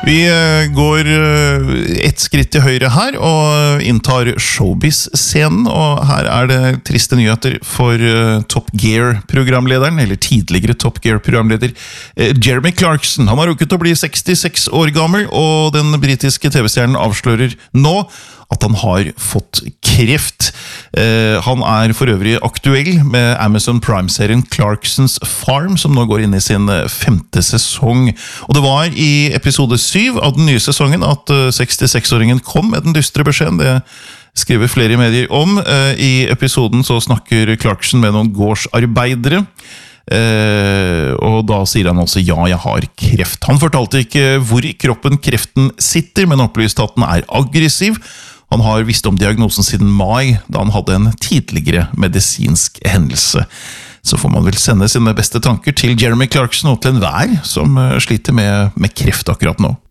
Vi går ett skritt til høyre her og inntar showbiz-scenen, og her det triste nyheter for Top Gear-programlederen, eller tidligere Top Gear-programleder Jeremy Clarkson. Han har rukket å bli 66 år gammel, og den britiske TV-stjernen avslører nå at han har fått kreft. Han for øvrig aktuell med Amazon Prime-serien Clarkson's Farm, som nå går inn i sin 5. sesong. Og det var i episode 7 av den nye sesongen at 66-åringen kom med den dystre beskjeden. Det skriver flere medier om. I episoden så snakker Clarkson med noen gårdsarbeidere, og da sier han altså ja, jeg har kreft. Han fortalte ikke hvor i kroppen kreften sitter, men opplyste at den aggressiv. Han har visst om diagnosen siden mai, da han hadde en tidligere medisinsk hendelse. Så får man vel sende sine beste tanker til Jeremy Clarkson og til enhver som sliter med kreft akkurat nå.